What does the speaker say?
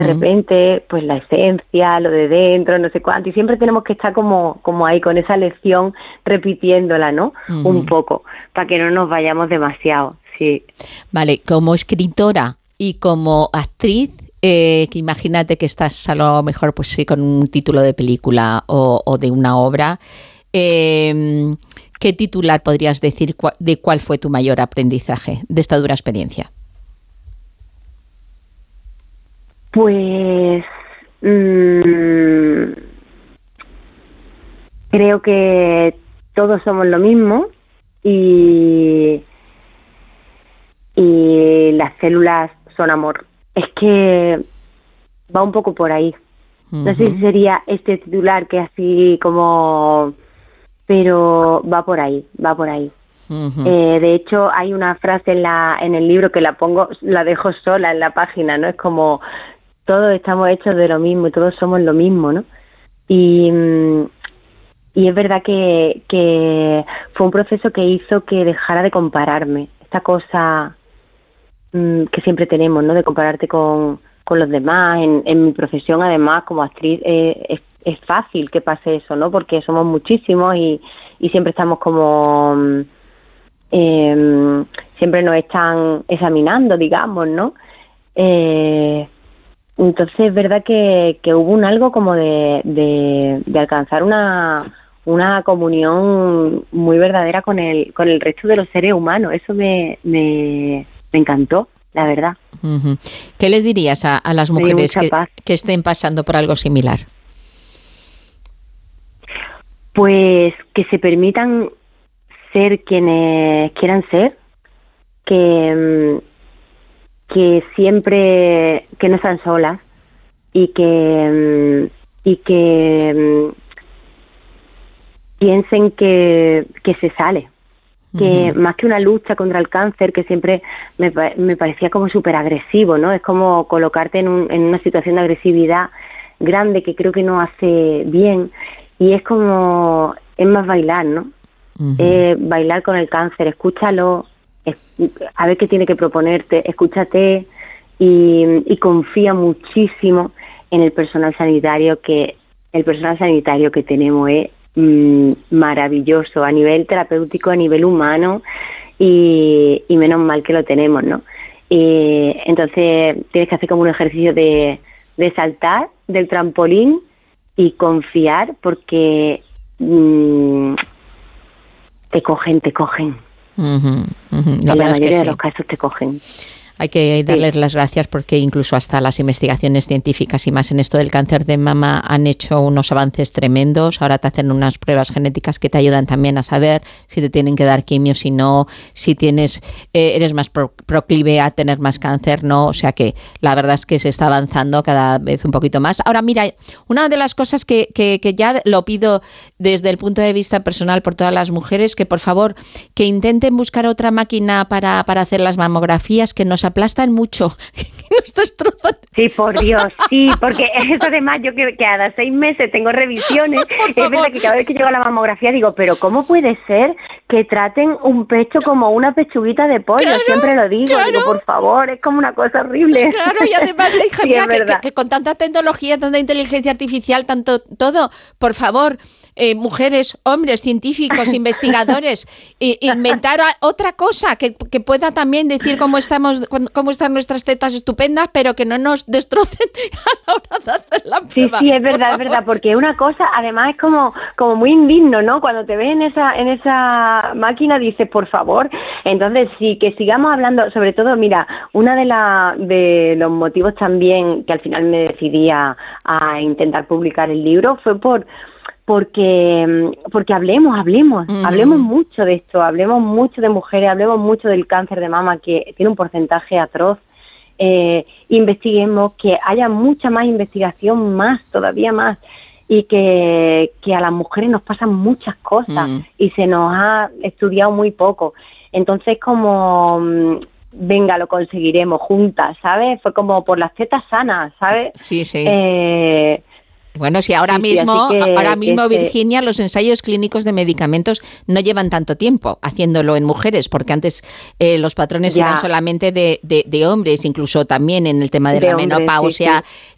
de repente, pues la esencia, lo de dentro, no sé cuánto, y siempre tenemos que estar como ahí con esa lección repitiéndola, ¿no? Un poco, para que no nos vayamos demasiado, sí. Vale, como escritora y como actriz, que imagínate que estás a lo mejor pues sí con un título de película o de una obra, ¿qué titular podrías decir de cuál fue tu mayor aprendizaje de esta dura experiencia? Pues creo que todos somos lo mismo y las células son amor. Es que va un poco por ahí. No sé si sería este titular que así como... pero va por ahí, va por ahí. De hecho, hay una frase en el libro que la dejo sola en la página, ¿no? Es como, todos estamos hechos de lo mismo y todos somos lo mismo, ¿no? Y es verdad que fue un proceso que hizo que dejara de compararme. Esta cosa que siempre tenemos, ¿no? De compararte con los demás. En mi profesión, además, como actriz, es fácil que pase eso, ¿no? Porque somos muchísimos y siempre estamos como... siempre nos están examinando, digamos, ¿no? Entonces es verdad que hubo algo como de alcanzar una comunión muy verdadera con el resto de los seres humanos. Eso me encantó, la verdad. ¿Qué les dirías a las mujeres que estén pasando por algo similar? Pues que se permitan ser quienes quieran ser, que siempre, que no están solas y que piensen que se sale, que más que una lucha contra el cáncer, que siempre me parecía como súper agresivo, ¿no? Es como colocarte en una situación de agresividad grande que creo que no hace bien, y es más bailar, ¿no? Bailar con el cáncer, escúchalo, a ver qué tiene que proponerte, escúchate y confía muchísimo en el personal sanitario, que tenemos es maravilloso a nivel terapéutico, a nivel humano, y menos mal que lo tenemos, ¿no? Entonces tienes que hacer como un ejercicio de saltar del trampolín y confiar, porque te cogen. En la mayoría de los casos te cogen. Hay que darles las gracias, porque incluso hasta las investigaciones científicas, y más en esto del cáncer de mama, han hecho unos avances tremendos. Ahora te hacen unas pruebas genéticas que te ayudan también a saber si te tienen que dar quimio, si no, si eres más proclive a tener más cáncer, ¿no? O sea que la verdad es que se está avanzando cada vez un poquito más. Ahora mira, una de las cosas que ya lo pido desde el punto de vista personal por todas las mujeres, que por favor que intenten buscar otra máquina para hacer las mamografías, que nos aplastan mucho, que nos destrozan. Sí, por Dios, sí, porque eso, además yo que cada 6 meses tengo revisiones, es verdad que cada vez que llego a la mamografía digo, pero ¿cómo puede ser que traten un pecho como una pechuguita de pollo? Claro, siempre lo digo, por favor, es como una cosa horrible. Claro, y además, hija mía, que con tanta tecnología, tanta inteligencia artificial, tanto todo, por favor, mujeres, hombres, científicos, investigadores, inventar otra cosa que pueda también decir cómo están nuestras tetas estupendas, pero que no nos destrocen a la hora de hacer la prueba. Sí, es verdad, porque una cosa, además, es como muy indigno, ¿no? Cuando te ves en esa máquina dices, por favor. Entonces, sí, que sigamos hablando, sobre todo, mira, una de los motivos también que al final me decidí a intentar publicar el libro fue porque hablemos mucho de esto, hablemos mucho de mujeres, hablemos mucho del cáncer de mama, que tiene un porcentaje atroz. Investiguemos, que haya mucha más investigación, todavía más, y que a las mujeres nos pasan muchas cosas y se nos ha estudiado muy poco. Entonces, venga, lo conseguiremos juntas, ¿sabes? Fue como por las tetas sanas, ¿sabes? Sí. Bueno, sí, ahora mismo, Virginia, los ensayos clínicos de medicamentos no llevan tanto tiempo haciéndolo en mujeres, porque antes los patrones eran solamente de hombres, incluso también en el tema de la menopausia,